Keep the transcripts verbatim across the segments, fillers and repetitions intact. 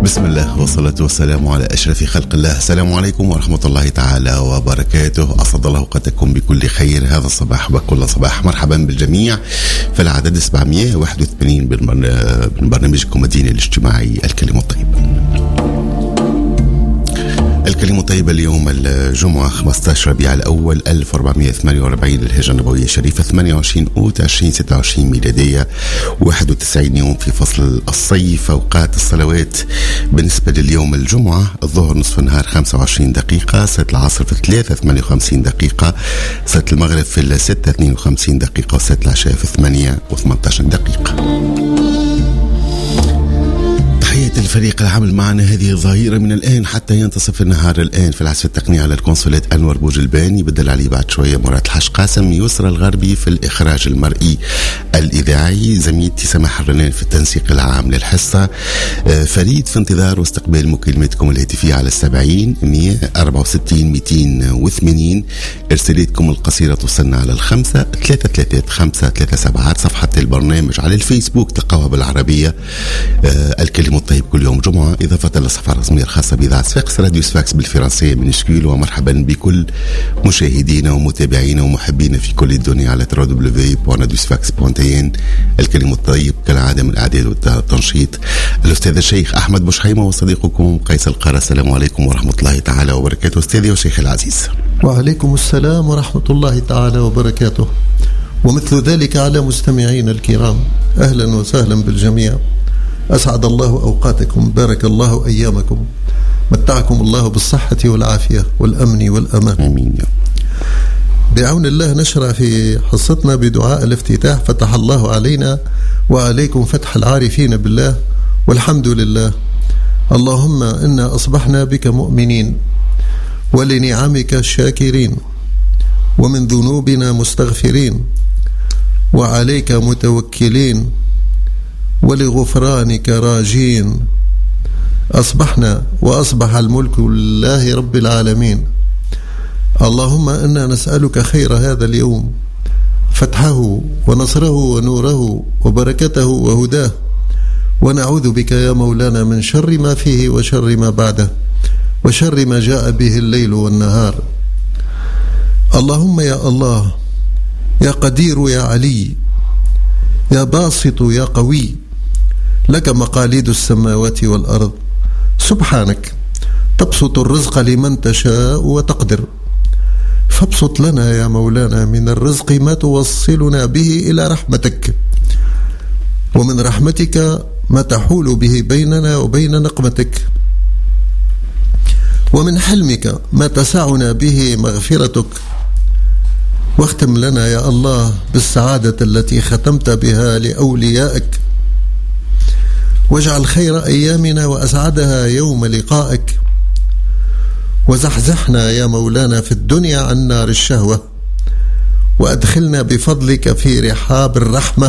بسم الله والصلاة والسلام على أشرف خلق الله. السلام عليكم ورحمة الله تعالى وبركاته. أسعد الله أوقاتكم بكل خير هذا الصباح وكل صباح. مرحبا بالجميع في العدد سبعمائة وواحد وثمانين من برنامجكم الديني الاجتماعي الكلمة الطيبة. الكلمة الطيبة اليوم الجمعة خمسة عشر ربيع الأول ألف وأربعمائة وثمانية وأربعين للهجرة النبوية الشريفة، ثمانية وعشرين أوت ألفين وستة وعشرين ميلادية، واحد وتسعين يوم في فصل الصيف. أوقات الصلوات بالنسبة لليوم الجمعة: الظهر نصف النهار خمسة وعشرين دقيقة، صلاة العصر في ثلاثة ثمانية وخمسين دقيقة، صلاة المغرب في الستة اثنين وخمسين دقيقة، وصلاة العشاء في ثمانية وثمانية عشر دقيقة. تحية الفريق العمل معنا هذه الظهيرة من الآن حتى ينتصف النهار. الآن في العزف التقني على الكونسولات أنور بوجلباني، بدل عليه بعد شوية مراد الحاج قاسم، يسرى الغربي في الإخراج المرئي الإذاعي، زميلتي سماح الرنان في التنسيق العام للحصة، فريد في انتظار واستقبال مكالمتكم الهاتفية على السبعين مئة أربعة وستين مئتين وثمانين. إرسالاتكم القصيرة توصلنا على الخمسة ثلاثة ثلاثة خمسة ثلاثة سبعات. صفحة البرنامج على الفيسبوك تلقاوها بالعربية الكلمة طيب كل يوم جمعة، إضافة إلى الصفحة الرسمية الخاصة بإذاعة صفاقس راديو صفاقس بالفرنسية منشكيل. ومرحبا بكل مشاهدينا ومتابعينا ومحبينا في كل الدنيا على دبليو دبليو دبليو دوت راديو صفاقس دوت إن. الكلمة الطيب كالعادة من الإعداد والتنشيط الأستاذ الشيخ أحمد بوشحيمة وصديقكم قيس القارة. السلام عليكم ورحمة الله تعالى وبركاته. أستاذي وشيخ العزيز. وعليكم السلام ورحمة الله تعالى وبركاته، ومثل ذلك على مستمعين الكرام. أهلا وسهلا بالجميع، أسعد الله أوقاتكم، بارك الله أيامكم، متعكم الله بالصحة والعافية والأمن والأمان، آمين. بعون الله نشرع في حصتنا بدعاء الافتتاح. فتح الله علينا وعليكم فتح العارفين بالله، والحمد لله. اللهم إنا أصبحنا بك مؤمنين ولنعمك شاكرين، ومن ذنوبنا مستغفرين، وعليك متوكلين، ولغفرانك راجين. أصبحنا وأصبح الملك لله رب العالمين. اللهم إنا نسألك خير هذا اليوم، فتحه ونصره ونوره وبركته وهداه، ونعوذ بك يا مولانا من شر ما فيه وشر ما بعده وشر ما جاء به الليل والنهار. اللهم يا الله، يا قدير يا علي، يا باسط يا قوي، لك مقاليد السماوات والأرض، سبحانك تبسط الرزق لمن تشاء وتقدر، فابسط لنا يا مولانا من الرزق ما توصلنا به إلى رحمتك، ومن رحمتك ما تحول به بيننا وبين نقمتك، ومن حلمك ما تسعنا به مغفرتك. واختم لنا يا الله بالسعادة التي ختمت بها لأوليائك، واجعل خير أيامنا وأسعدها يوم لقائك، وزحزحنا يا مولانا في الدنيا عن نار الشهوة، وأدخلنا بفضلك في رحاب الرحمة،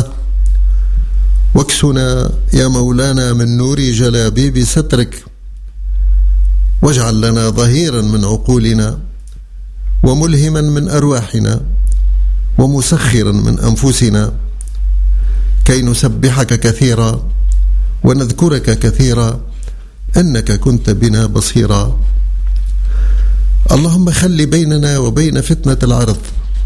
واكسنا يا مولانا من نور جلابيب سترك، واجعل لنا ظهيرا من عقولنا، وملهما من أرواحنا، ومسخرا من أنفسنا، كي نسبحك كثيرا ونذكرك كثيرا، أنك كنت بنا بصيرا. اللهم خل بيننا وبين فتنة العرض،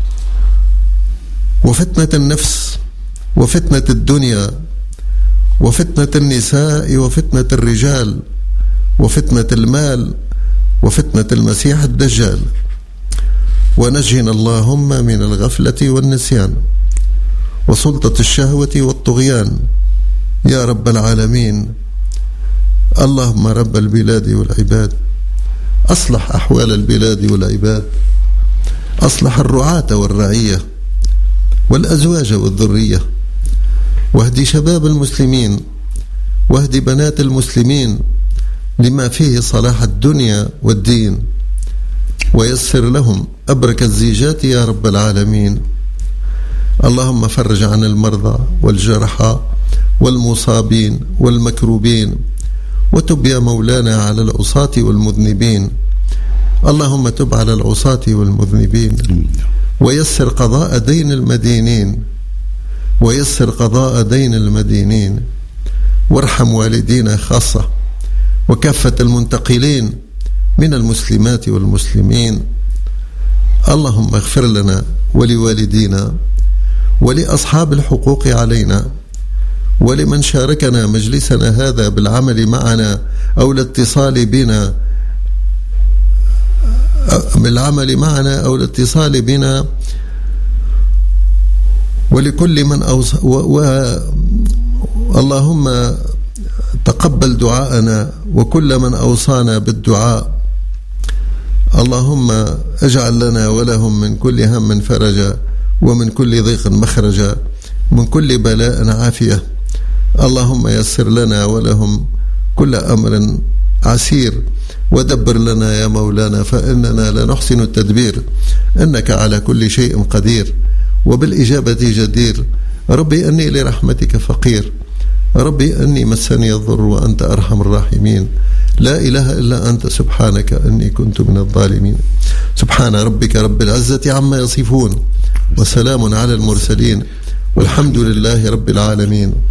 وفتنة النفس، وفتنة الدنيا، وفتنة النساء، وفتنة الرجال، وفتنة المال، وفتنة المسيح الدجال، ونجنا اللهم من الغفلة والنسيان وسلطة الشهوة والطغيان يا رب العالمين. اللهم رب البلاد والعباد، أصلح أحوال البلاد والعباد، أصلح الرعاة والرعية والأزواج والذرية، واهدي شباب المسلمين، واهدي بنات المسلمين لما فيه صلاح الدنيا والدين، ويسر لهم أبرك الزيجات يا رب العالمين. اللهم فرج عن المرضى والجرحى والمصابين والمكروبين، وتب يا مولانا على العصاة والمذنبين. اللهم تب على العصاة والمذنبين، ويسر قضاء دين المدينين، ويسر قضاء دين المدينين، وارحم والدينا خاصة، وكافة المنتقلين من المسلمات والمسلمين. اللهم اغفر لنا ولوالدينا ولأصحاب الحقوق علينا ولمن شاركنا مجلسنا هذا بالعمل معنا أو الاتصال بنا بالعمل معنا أو الاتصال بنا، ولكل من أوصى و... و... اللهم تقبل دعاءنا وكل من أوصانا بالدعاء. اللهم اجعل لنا ولهم من كل هم فرجا ومن كل ضيق مخرجا من كل بلاء عافية. اللهم يسر لنا ولهم كل أمر عسير ودبر لنا يا مولانا فإننا لنحسن التدبير، إنك على كل شيء قدير وبالإجابة جدير. ربي أني لرحمتك فقير، ربي أني مسني الضر وأنت أرحم الراحمين، لا إله إلا أنت سبحانك أني كنت من الظالمين. سبحان ربك رب العزة عما يصفون وسلام على المرسلين والحمد لله رب العالمين.